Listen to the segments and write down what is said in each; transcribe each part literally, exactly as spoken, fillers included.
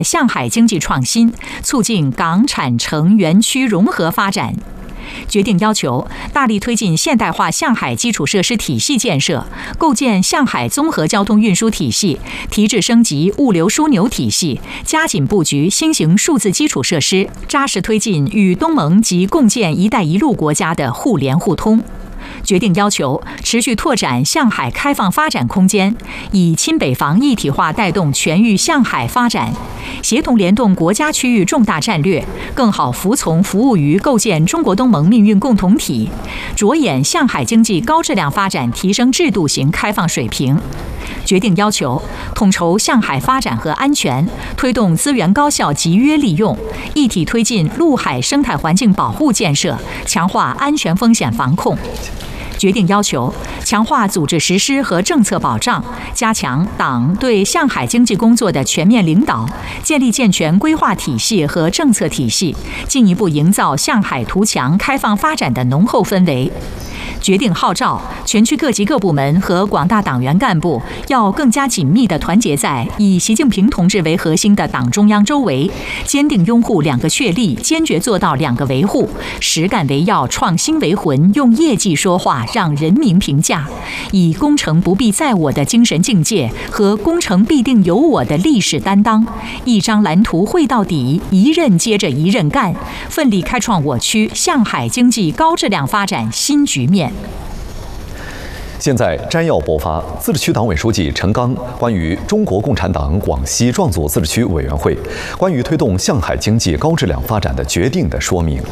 向海经济创新，促进港产城园区融合发展。决定要求大力推进现代化向海基础设施体系建设，构建向海综合交通运输体系，提质升级物流枢纽体系，加紧布局新型数字基础设施，扎实推进与东盟及共建“一带一路”国家的互联互通。决定要求持续拓展向海开放发展空间，以亲北防一体化带动全域向海发展，协同联动国家区域重大战略，更好服从服务于构建中国东盟命运共同体，着眼向海经济高质量发展，提升制度型开放水平。决定要求统筹向海发展和安全，推动资源高效集约利用，一体推进陆海生态环境保护建设，强化安全风险防控。决定要求强化组织实施和政策保障，加强党对向海经济工作的全面领导，建立健全规划体系和政策体系，进一步营造向海图强开放发展的浓厚氛围。决定号召全区各级各部门和广大党员干部要更加紧密地团结在以习近平同志为核心的党中央周围，坚定拥护两个确立，坚决做到两个维护，实干为要，创新为魂，用业绩说话，让人民评价，以工程不必在我的精神境界和工程必定有我的历史担当，一张蓝图绘到底，一任接着一任干，奋力开创我区向海经济高质量发展新局面。 现在摘要播发自治区党委书记陈刚关于中国共产党广西壮族自治区委员会关于推动向海经济高质量发展的决定的说明。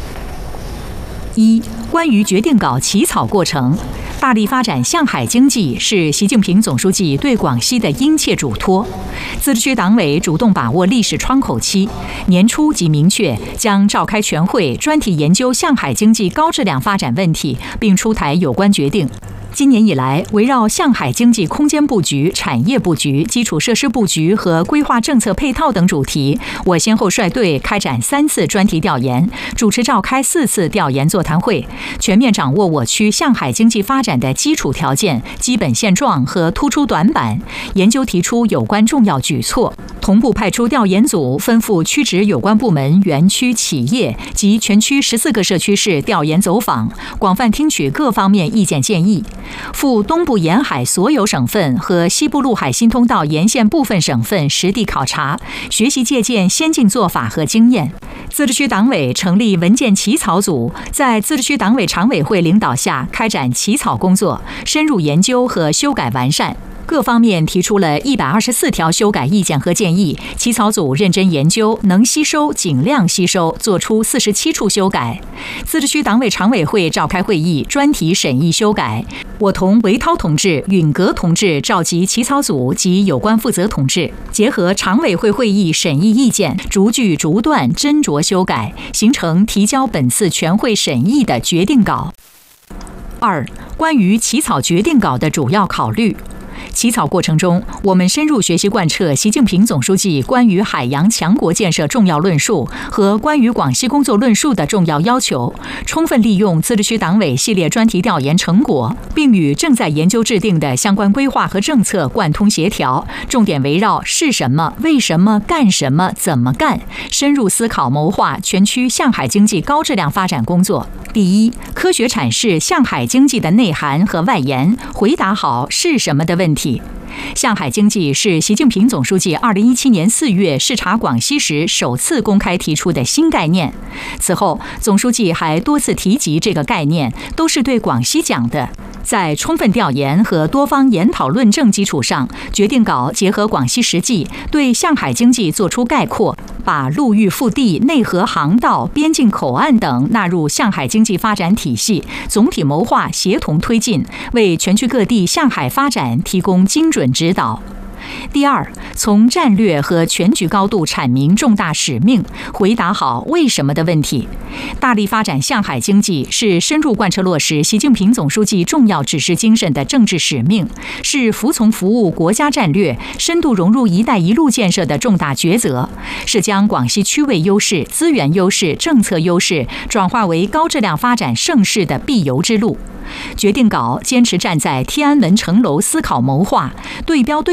一、关于决定稿起草过程，大力发展向海经济是习近平总书记对广西的殷切嘱托。自治区党委主动把握历史窗口期，年初即明确将召开全会专题研究向海经济高质量发展问题，并出台有关决定。今年以来，围绕向海经济空间布局、产业布局、基础设施布局和规划政策配套等主题，我先后率队开展三次专题调研，主持召开四次调研座谈会，全面掌握我区向海经济发展的基础条件、基本现状和突出短板，研究提出有关重要举措，同步派出调研组，吩咐区直有关部门、园区、企业及全区十四个社区市调研走访，广泛听取各方面意见建议。赴东部沿海所有省份和西部陆海新通道沿线部分省份实地考察，学习借鉴先进做法和经验。自治区党委成立文件起草组，在自治区党委常委会领导下开展起草工作，深入研究和修改完善。各方面提出了一百二十四条修改意见和建议，起草组认真研究，能吸收尽量吸收，做出四十七处修改。自治区党委常委会召开会议，专题审议修改。我同韦涛同志、允格同志召集起草组及有关负责同志，结合常委会会议审议意见，逐句逐段斟酌修改，形成提交本次全会审议的决定稿。二、关于起草决定稿的主要考虑。起草过程中，我们深入学习贯彻习近平总书记关于海洋强国建设重要论述和关于广西工作论述的重要要求，充分利用自治区党委系列专题调研成果，并与正在研究制定的相关规划和政策贯通协调，重点围绕是什么、为什么、干什么、怎么干，深入思考谋划全区向海经济高质量发展工作。第一，科学阐释向海经济的内涵和外延，回答好是什么的问题。向海经济是习近平总书记二零一七年四月视察广西时首次公开提出的新概念。此后，总书记还多次提及这个概念，都是对广西讲的。在充分调研和多方研讨论证基础上，决定稿结合广西实际，对向海经济作出概括，把陆域腹地、内河航道、边境口岸等纳入向海经济发展体系，总体谋划协同推进，为全区各地向海发展提供精准指导。第二，从战略和全局高度阐明重大使命，回答好为什么的问题。大力发展向海经济是深入贯彻落实习近平总书记重要指示精神的政治使命，是服从服务国家战略、深度融入“一带一路”建设的重大抉择，是将广西区位优势、资源优势、政策优势转化为高质量发展盛世的必由之路。决定稿坚持站在天安门城楼思考谋划，对标对表高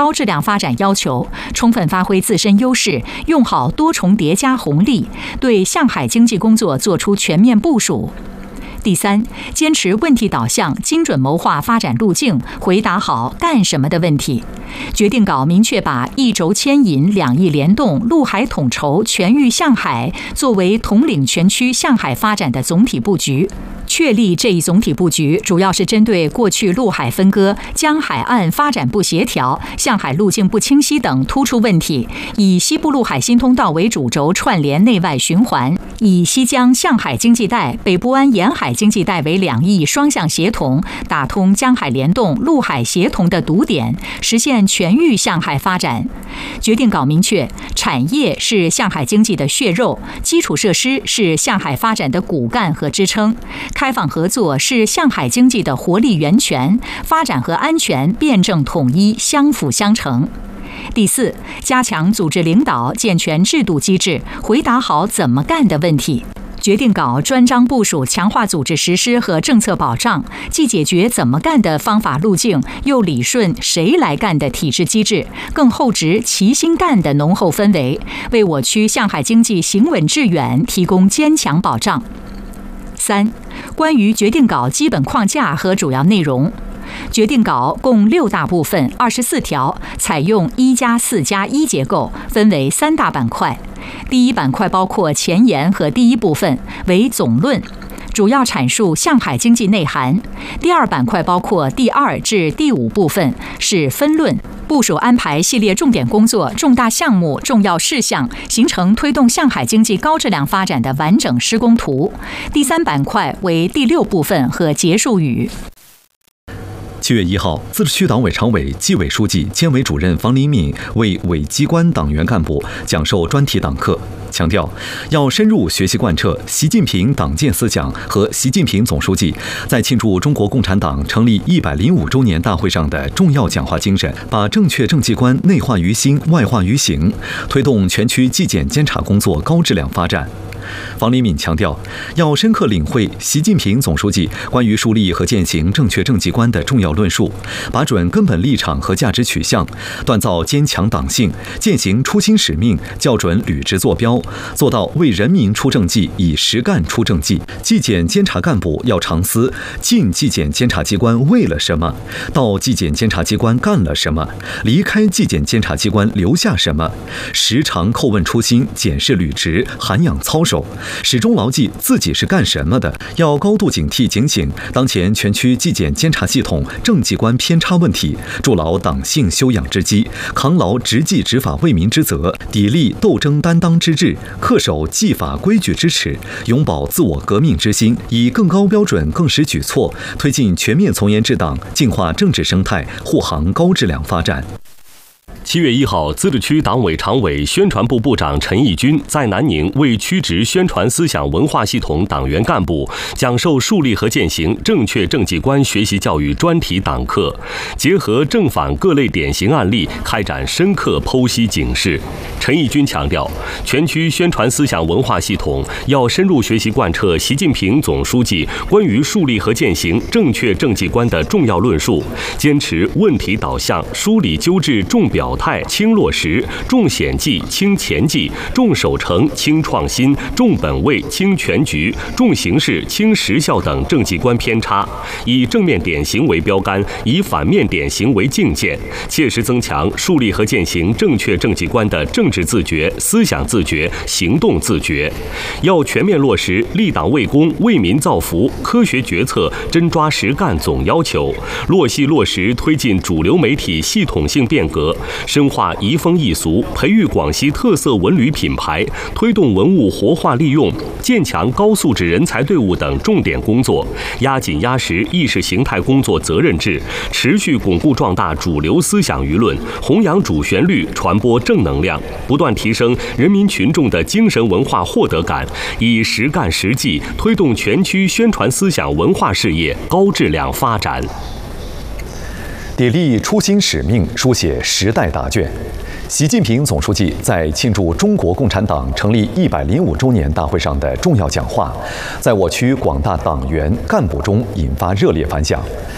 高质量发展要求，充分发挥自身优势，用好多重叠加红利，对向海经济工作作出全面部署。第三，坚持问题导向，精准谋划发展路径，回答好干什么的问题。决定稿明确把一轴牵引、两翼联动、陆海统筹、全域向海作为统领全区向海发展的总体布局。确立这一总体布局，主要是针对过去陆海分割、江海岸发展不协调、向海路径不清晰等突出问题，以西部陆海新通道为主轴串联内外循环，以西江向海经济带、北部湾沿海经济带为两翼双向协同，打通江海联动、陆海协同的堵点，实现全域向海发展。决定稿明确，产业是向海经济的血肉，基础设施是向海发展的骨干和支撑，开放合作是向海经济的活力源泉，发展和安全辩证统一，相辅相成。第四，加强组织领导，健全制度机制，回答好怎么干的问题。决定稿专章部署强化组织实施和政策保障，既解决怎么干的方法路径，又理顺谁来干的体制机制，更厚植齐心干的浓厚氛围，为我区向海经济行稳致远提供坚强保障。三、关于决定稿基本框架和主要内容。决定稿共六大部分，二十四条，采用一加四加一结构，分为三大板块。第一板块包括前言和第一部分，为总论，主要阐述向海经济内涵。第二板块包括第二至第五部分，是分论，部署安排系列重点工作、重大项目、重要事项，形成推动向海经济高质量发展的完整施工图。第三板块为第六部分和结束语。 七月一号，自治区党委常委、纪委书记兼委主任房林敏为委机关党员干部讲授专题党课，强调要深入学习贯彻习近平党建思想和习近平总书记在庆祝中国共产党成立一百零五周年大会上的重要讲话精神，把正确政绩观内化于心、外化于行，推动全区纪检监察工作高质量发展。房林敏强调，要深刻领会习近平总书记关于树立和践行正确政绩观的重要论述，把准根本立场和价值取向，锻造坚强党性，践行初心使命，校准履职坐标，做到为人民出政绩，以实干出政绩。纪检监察干部要常思进纪检监察机关为了什么，到纪检监察机关干了什么，离开纪检监察机关留下什么，时常叩问初心，检视履职，涵养操守，始终牢记自己是干什么的，要高度警惕警醒当前全区纪检监察系统政绩观偏差问题，筑牢党性修养之基，扛牢执纪执法为民之责，砥砺斗争担当之志，恪守纪法规矩之尺，永葆自我革命之心，以更高标准更实举措，推进全面从严治党，净化政治生态，护航高质量发展。 七月一号，自治区党委常委、宣传部部长陈义军在南宁为区直宣传思想文化系统党员干部讲授树立和践行正确政绩观学习教育专题党课，结合正反各类典型案例，开展深刻剖析警示。陈义军强调，全区宣传思想文化系统要深入学习贯彻习近平总书记关于树立和践行正确政绩观的重要论述，坚持问题导向、梳理纠治重表态、轻落实、重显绩、轻前绩、重守成、轻创新、重本位、轻全局、重形式、轻实效等政绩观偏差，以正面典型为标杆，以反面典型为镜鉴，切实增强树立和践行正确政绩观的政治自觉、思想自觉、行动自觉。要全面落实立党为公、为民造福、科学决策、真抓实干总要求，落细落实推进主流媒体系统性变革，深化移风易俗，培育广西特色文旅品牌，推动文物活化利用，建强高素质人才队伍等重点工作，压紧压实意识形态工作责任制，持续巩固壮大主流思想舆论，弘扬主旋律，传播正能量，不断提升人民群众的精神文化获得感，以实干实际推动全区宣传思想文化事业高质量发展。 砥砺初心使命，书写时代答卷。习近平总书记在庆祝中国共产党成立一百零五周年大会上的重要讲话，在我区广大党员干部中引发热烈反响。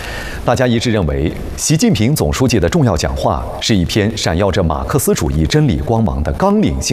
大家一致认为，习近平总书记的重要讲话是一篇闪耀着马克思主义真理光芒的纲领性